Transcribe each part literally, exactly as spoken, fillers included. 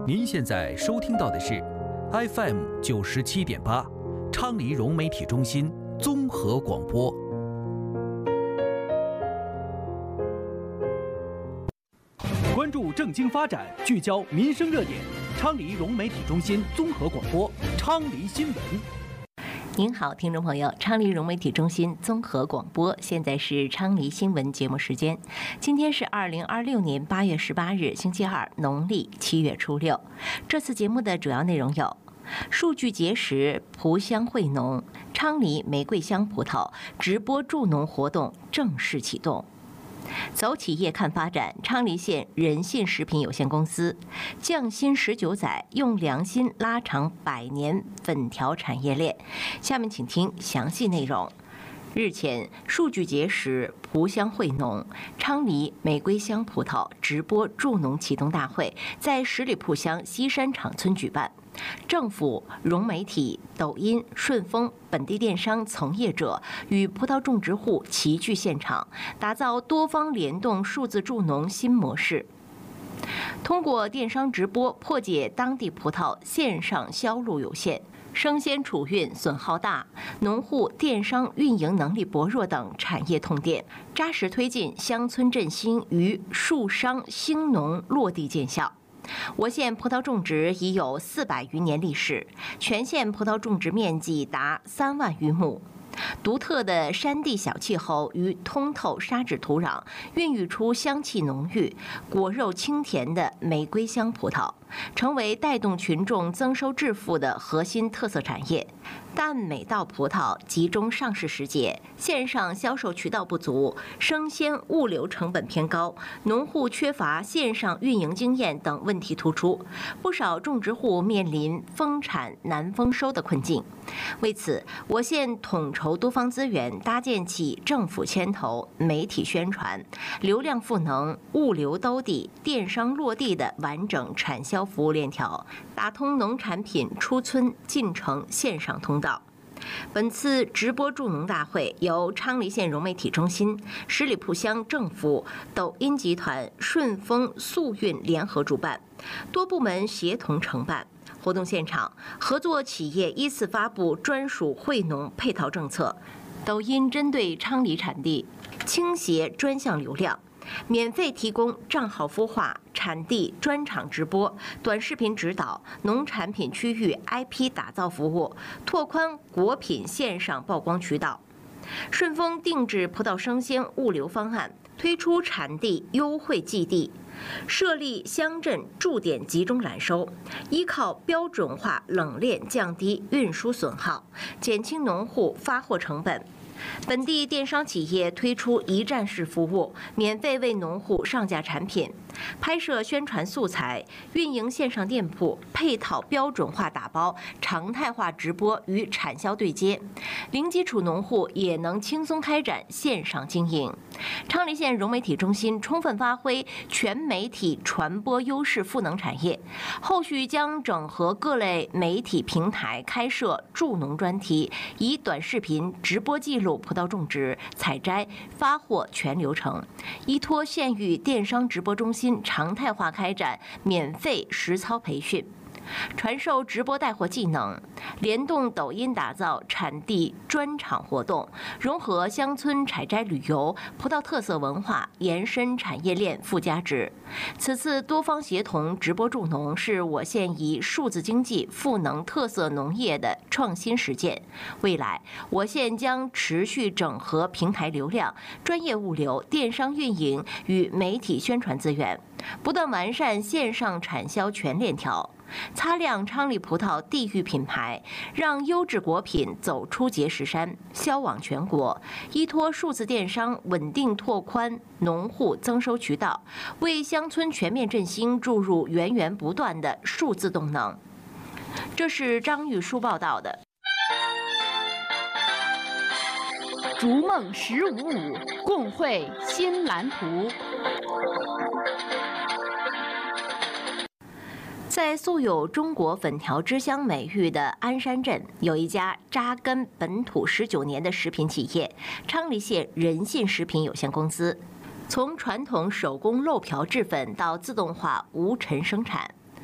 您现在收听到的是 F M 九十七点八，昌黎融媒体中心综合广播。关注政经发展，聚焦民生热点，昌黎融媒体中心综合广播，昌黎新闻。 您好，听众朋友，昌黎融媒体中心综合广播，现在是昌黎新闻节目时间。今天是二零二六年八月十八日，星期二，农历七月初六。这次节目的主要内容有：数据结实，葡乡惠农，昌黎玫瑰香葡萄直播助农活动正式启动。走企业看发展，昌黎县仁信食品有限公司匠心十九载，用良心拉长百年粉条产业链。下面请听详细内容。日前，数据结实，葡乡惠农，昌黎玫瑰香葡萄直播助农启动大会在十里铺乡西山场村举办。政府、融媒体、抖音、顺丰本地电商从业者与葡萄种植户齐聚现场，打造多方联动数字助农新模式。通过电商直播破解当地葡萄线上销路有限、生鲜储运损耗大、农户电商运营能力薄弱等产业痛点，扎实推进乡村振兴与树商兴农落地见效。我县葡萄种植已有四百余年历史，全县葡萄种植面积达三万余亩。独特的山地小气候与通透沙质土壤，孕育出香气浓郁、果肉清甜的玫瑰香葡萄，成为带动群众增收致富的核心特色产业。但每到葡萄集中上市时节，线上销售渠道不足，生鲜物流成本偏高，农户缺乏线上运营经验等问题突出，不少种植户面临丰产难丰收的困境。为此，我县统筹多方资源，搭建起政府牵头、媒体宣传、流量赋能、物流兜底、电商落地的完整产销服务链条，打通农产品出村进城线上通道。本次直播助农大会由昌黎县融媒体中心、十里铺乡政府、抖音集团、顺丰速运联合主办，多部门协同承办。活动现场，合作企业依次发布专属惠农配套政策。抖音针对昌黎产地倾斜专项流量，免费提供账号孵化、产地专场直播、短视频指导、农产品区域 I P 打造服务，拓宽果品线上曝光渠道。顺丰定制葡萄生鲜物流方案，推出产地优惠寄递，设立乡镇驻点集中揽收，依靠标准化冷链降低运输损耗，减轻农户发货成本。本地电商企业推出一站式服务，免费为农户上架产品，拍摄宣传素材，运营线上店铺，配套标准化打包，常态化直播与产销对接，零基础农户也能轻松开展线上经营。昌黎县融媒体中心充分发挥全媒体传播优势赋能产业，后续将整合各类媒体平台开设助农专题，以短视频直播记录葡萄种植、采摘、发货全流程，依托县域电商直播中心常态化开展免费实操培训，传授直播带货技能，联动抖音打造产地专场活动，融合乡村采摘旅游、葡萄特色文化，延伸产业链附加值。此次多方协同直播助农，是我县以数字经济赋能特色农业的创新实践。未来，我县将持续整合平台流量、专业物流、电商运营与媒体宣传资源，不断完善线上产销全链条，擦亮昌黎葡萄地域品牌，让优质果品走出碣石山，销往全国。依托数字电商，稳定拓宽农户增收渠道，为乡村全面振兴注入源源不断的数字动能。这是张玉书报道的。 逐梦十五五，共绘新蓝图。 在素有中国粉条之乡美誉的鞍山镇，有一家扎根本土十九年的食品企业——昌黎县仁信食品有限公司。从传统手工漏瓢制粉到自动化无尘生产，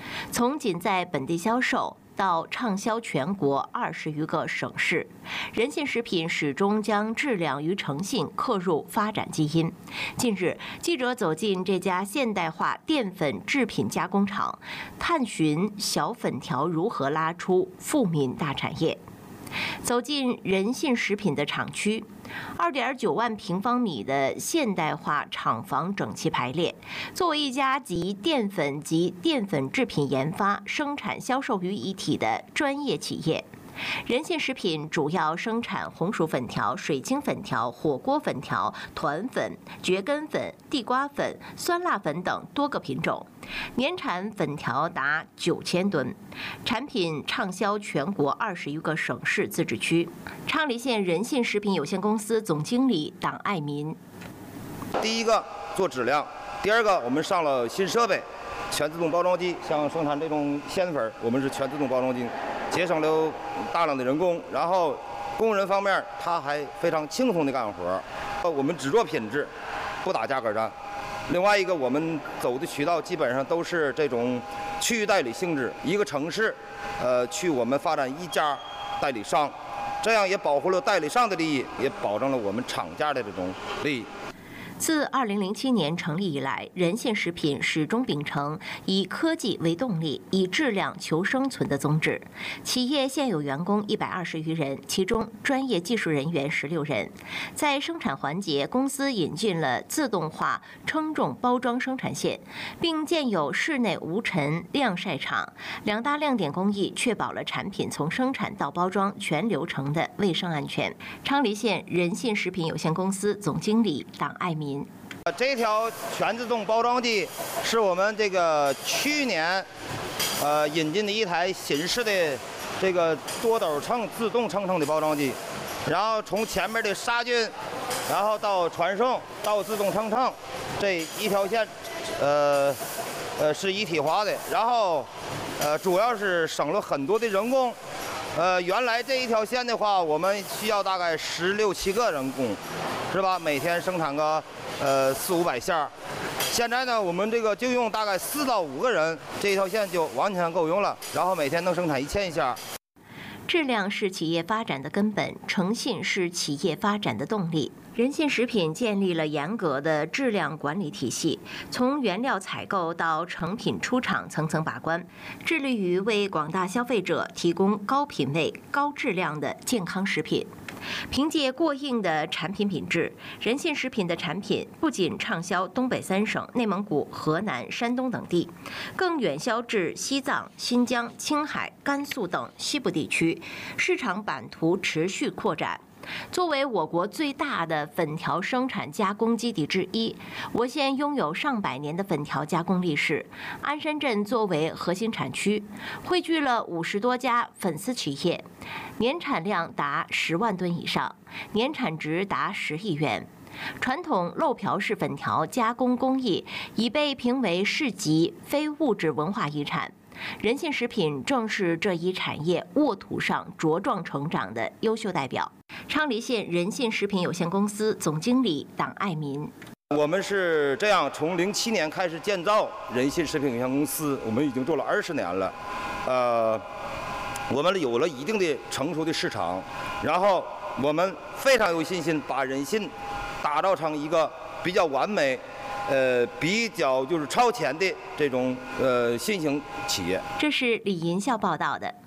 从仅在本地销售到畅销全国二十余个省市，人信食品始终将质量与诚信刻入发展基因。近日，记者走进这家现代化淀粉制品加工厂，探寻小粉条如何拉出富民大产业。走进人信食品的厂区，二点九万平方米的现代化厂房整齐排列。作为一家集淀粉及淀粉制品研发、生产、销售于一体的专业企业，人信食品主要生产红薯粉条、水晶粉条、火锅粉条、团粉、蕨根粉、地瓜粉、酸辣粉等多个品种，年产粉条达九千吨，产品畅销全国二十余个省市自治区。昌黎县人信食品有限公司总经理党爱民： 第一个做质量，第二个我们上了新设备，全自动包装机，像生产这种鲜粉，我们是全自动包装机。节省了大量的人工，然后工人方面他还非常轻松的干活，我们只做品质，不打价格战。另外一个，我们走的渠道基本上都是这种区域代理性质，一个城市，呃，去我们发展一家代理商，这样也保护了代理商的利益，也保证了我们厂家的这种利益。 自二零零七年成立以来，人信食品始终秉承以科技为动力、以质量求生存的宗旨。企业现有员工一百二十余人，其中专业技术人员十六人。在生产环节，公司引进了自动化称重包装生产线，并建有室内无尘晾晒场。两大亮点工艺确保了产品从生产到包装全流程的卫生安全。昌黎县人信食品有限公司总经理党爱民。 这条全自动包装机是我们这个去年呃引进的一台新式的这个多斗秤自动称称的包装机，然后从前面的杀菌，然后到传送到自动称称，这一条线呃呃是一体化的，然后呃主要是省了很多的人工。呃，原来这一条线的话，我们需要大概十六七个人工，是吧？每天生产个呃四五百线。现在呢，我们这个就用大概四到五个人，这一条线就完全够用了，然后每天能生产一千线。 质量是企业发展的根本，诚信是企业发展的动力。人信食品建立了严格的质量管理体系，从原料采购到成品出厂层层把关，致力于为广大消费者提供高品位、高质量的健康食品。凭借过硬的产品品质，人信食品的产品不仅畅销东北三省、内蒙古、河南、山东等地，更远销至西藏、新疆、青海、甘肃等西部地区，市场版图持续扩展。作为我国最大的粉条生产加工基地之一，我县拥有上百年的粉条加工历史。鞍山镇作为核心产区，汇聚了五十多家粉丝企业，年产量达十万吨以上，年产值达十亿元。传统漏瓢式粉条加工工艺已被评为市级非物质文化遗产。人信食品正是这一产业沃土上茁壮成长的优秀代表。昌黎县人信食品有限公司总经理党爱民： 我们是这样，从零七年开始建造人信食品有限公司，我们已经做了二十年了，呃，我们有了一定的成熟的市场，然后我们非常有信心把人信打造成一个比较完美。呃，比较就是超前的这种呃新型企业。 这是李银孝报道的。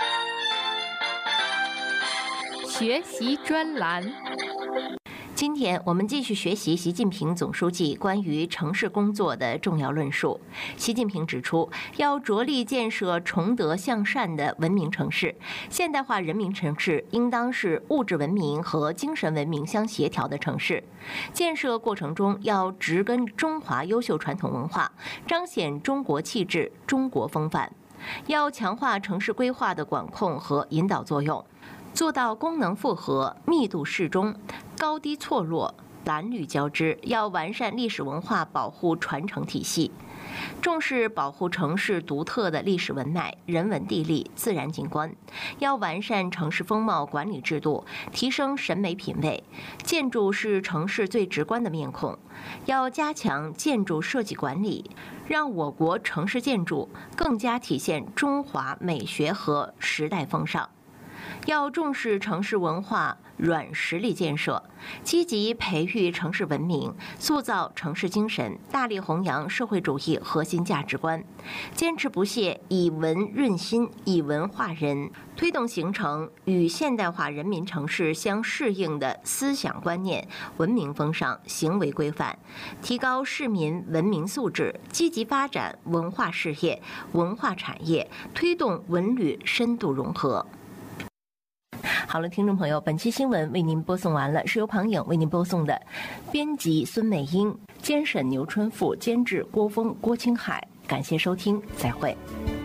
学习专栏。 今天我们继续学习习近平总书记关于城市工作的重要论述。习近平指出，要着力建设崇德向善的文明城市，现代化人民城市应当是物质文明和精神文明相协调的城市。建设过程中要植根中华优秀传统文化，彰显中国气质、中国风范。要强化城市规划的管控和引导作用，做到功能复合、密度适中、高低错落、蓝绿交织。要完善历史文化保护传承体系。 重视保护城市独特的历史文脉、人文地理、自然景观，要完善城市风貌管理制度，提升审美品味。建筑是城市最直观的面孔，要加强建筑设计管理，让我国城市建筑更加体现中华美学和时代风尚。要重视城市文化软实力建设，积极培育城市文明，塑造城市精神，大力弘扬社会主义核心价值观，坚持不懈以文润心、以文化人，推动形成与现代化人民城市相适应的思想观念、文明风尚、行为规范，提高市民文明素质，积极发展文化事业、文化产业，推动文旅深度融合。好了，听众朋友，本期新闻为您播送完了，是由庞颖为您播送的，编辑孙美英，监审牛春富，监制郭峰、郭青海，感谢收听，再会。